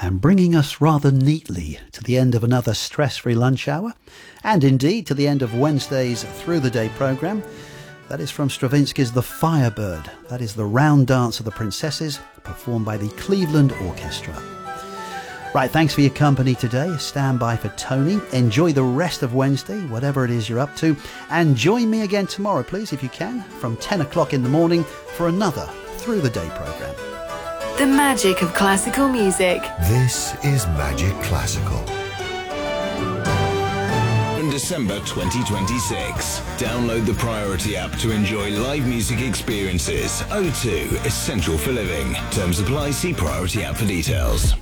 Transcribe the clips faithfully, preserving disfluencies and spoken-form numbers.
and bringing us rather neatly to the end of another stress-free lunch hour, and indeed to the end of Wednesday's Through the Day programme. That is from Stravinsky's The Firebird. That is the round dance of the princesses, performed by the Cleveland Orchestra. Right, thanks for your company today. Stand by for Tony. Enjoy the rest of Wednesday, whatever it is you're up to. And join me again tomorrow, please, if you can, from ten o'clock in the morning for another Through the Day programme. The magic of classical music. This is Magic Classical. In December twenty twenty-six, download the Priority app to enjoy live music experiences. O two, essential for living. Terms apply. See Priority app for details.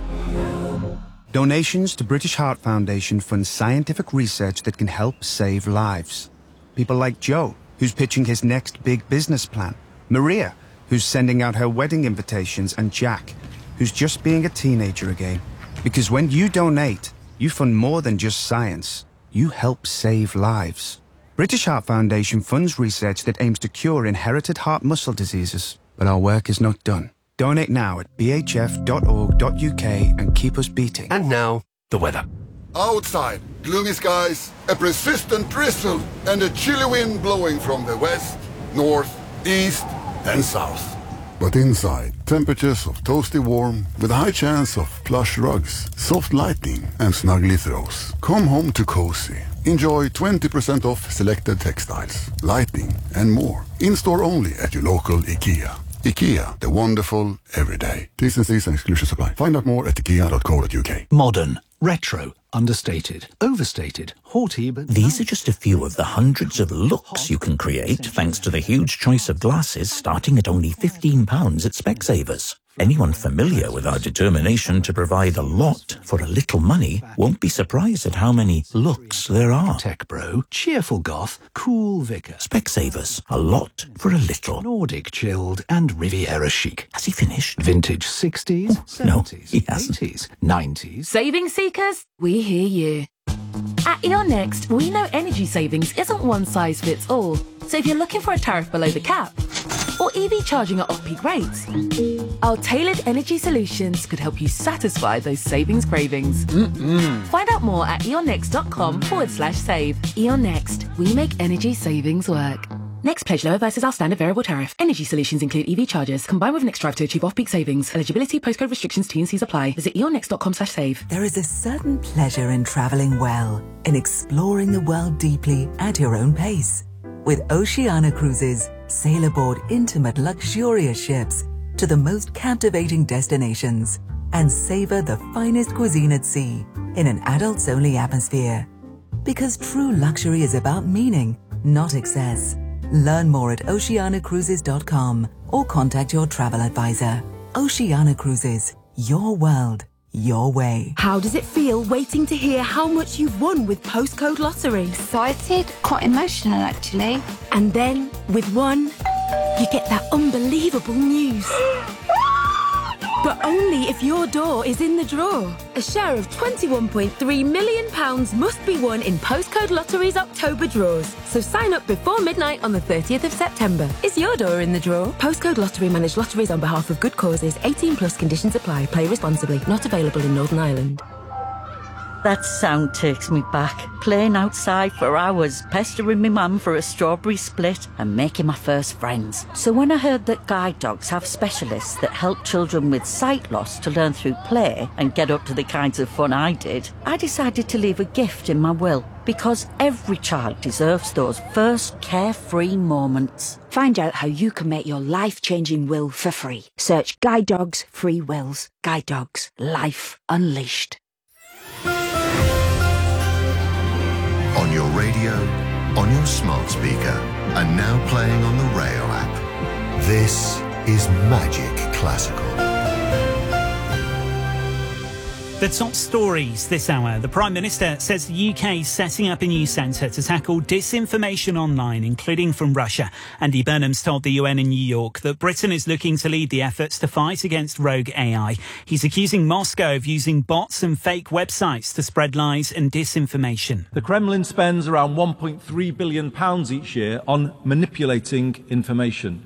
Donations to British Heart Foundation fund scientific research that can help save lives. People like Joe, who's pitching his next big business plan. Maria, who's sending out her wedding invitations. And Jack, who's just being a teenager again. Because when you donate, you fund more than just science. You help save lives. British Heart Foundation funds research that aims to cure inherited heart muscle diseases. But our work is not done. Donate now at b h f dot org dot u k and keep us beating. And now, the weather. Outside, gloomy skies, a persistent drizzle, and a chilly wind blowing from the west, north, east, and south. But inside, temperatures of toasty warm, with a high chance of plush rugs, soft lighting, and snuggly throws. Come home to cozy. Enjoy twenty percent off selected textiles, lighting, and more. In-store only at your local IKEA. IKEA, the wonderful everyday. T's and C's and exclusions apply. Find out more at ikea dot co dot u k. Modern, retro, understated, overstated, haughty, but... These are just a few of the hundreds of looks you can create thanks to the huge choice of glasses starting at only fifteen pounds at Specsavers. Anyone familiar with our determination to provide a lot for a little money won't be surprised at how many looks there are. Tech bro, cheerful goth, cool vicar. Specsavers, a lot for a little. Nordic chilled and Riviera chic. Has he finished? Vintage sixties, Oh, seventies, no, he hasn't. eighties, nineties. Saving seekers, we hear you. At E O N Next, we know energy savings isn't one size fits all. So if you're looking for a tariff below the cap, or E V charging at off-peak rates, our tailored energy solutions could help you satisfy those savings cravings. Mm-mm. Find out more at eonnext.com forward slash save. E O N Next, we make energy savings work. Next pledge lower versus our standard variable tariff. Energy solutions include E V chargers, combined with Next Drive to achieve off-peak savings. Eligibility, postcode restrictions, T and C's apply. Visit eonnext.com slash save. There is a certain pleasure in travelling well, in exploring the world deeply at your own pace. With Oceania Cruises, sail aboard intimate, luxurious ships to the most captivating destinations and savor the finest cuisine at sea in an adults-only atmosphere. Because true luxury is about meaning, not excess. Learn more at oceania cruises dot com or contact your travel advisor. Oceania Cruises, your world, your way. How does it feel waiting to hear how much you've won with Postcode Lottery? Excited, quite emotional actually. And then, with one, you get that unbelievable news. But only if your door is in the draw. A share of twenty-one point three million pounds must be won in Postcode Lottery's October draws. So sign up before midnight on the thirtieth of September. Is your door in the draw? Postcode Lottery manage lotteries on behalf of good causes. eighteen plus conditions apply. Play responsibly. Not available in Northern Ireland. That sound takes me back. Playing outside for hours, pestering my mum for a strawberry split and making my first friends. So when I heard that guide dogs have specialists that help children with sight loss to learn through play and get up to the kinds of fun I did, I decided to leave a gift in my will. Because every child deserves those first carefree moments. Find out how you can make your life-changing will for free. Search Guide Dogs Free Wills. Guide Dogs. Life Unleashed. On your radio, on your smart speaker, and now playing on the Rayo app. This is Magic Classical. The top stories this hour. The Prime Minister says the U K is setting up a new centre to tackle disinformation online, including from Russia. Andy Burnham's told the U N in New York that Britain is looking to lead the efforts to fight against rogue A I. He's accusing Moscow of using bots and fake websites to spread lies and disinformation. The Kremlin spends around one point three billion pounds each year on manipulating information.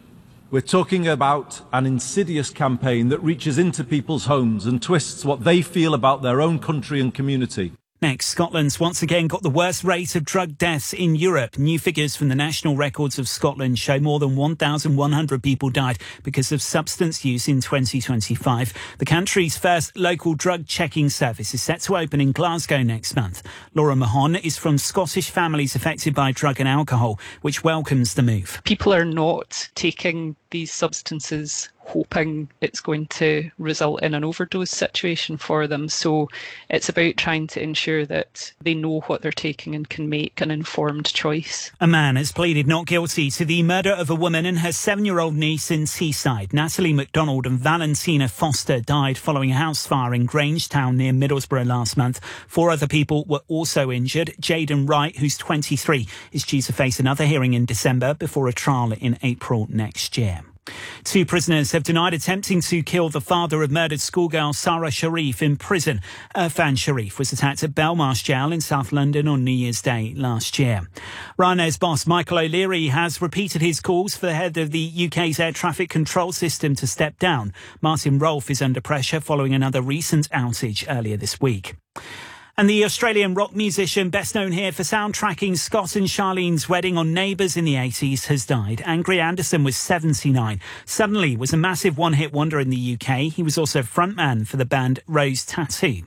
We're talking about an insidious campaign that reaches into people's homes and twists what they feel about their own country and community. Next, Scotland's once again got the worst rate of drug deaths in Europe. New figures from the National Records of Scotland show more than one thousand one hundred people died because of substance use in twenty twenty-five. The country's first local drug checking service is set to open in Glasgow next month. Laura Mahon is from Scottish families affected by drug and alcohol, which welcomes the move. People are not taking these substances hoping it's going to result in an overdose situation for them. So it's about trying to ensure that they know what they're taking and can make an informed choice. A man has pleaded not guilty to the murder of a woman and her seven-year-old niece in Teesside. Natalie MacDonald and Valentina Foster died following a house fire in Grangetown near Middlesbrough last month. Four other people were also injured. Jaden Wright, who's twenty-three, is due to face another hearing in December before a trial in April next year. Two prisoners have denied attempting to kill the father of murdered schoolgirl Sarah Sharif in prison. Irfan Sharif was attacked at Belmarsh Jail in South London on New Year's Day last year. Ryanair's boss Michael O'Leary has repeated his calls for the head of the U K's air traffic control system to step down. Martin Rolfe is under pressure following another recent outage earlier this week. And the Australian rock musician, best known here for soundtracking Scott and Charlene's wedding on Neighbours in the eighties, has died. Angry Anderson was seventy-nine. Suddenly was a massive one-hit wonder in the U K. He was also frontman for the band Rose Tattoo.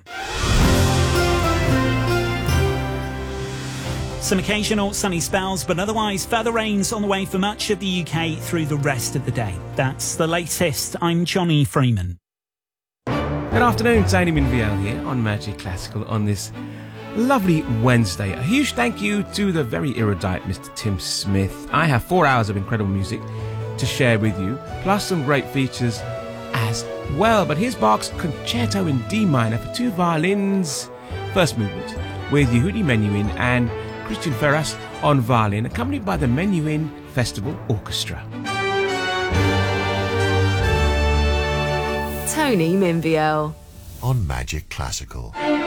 Some occasional sunny spells, but otherwise further rains on the way for much of the U K through the rest of the day. That's the latest. I'm Johnny Freeman. Good afternoon, Tony Minviel here on Magic Classical on this lovely Wednesday. A huge thank you to the very erudite Mister Tim Smith. I have four hours of incredible music to share with you, plus some great features as well. But here's Bach's Concerto in D minor for two violins, first movement, with Yehudi Menuhin and Christian Ferras on violin, accompanied by the Menuhin Festival Orchestra. Tony Minviel on Magic Classical.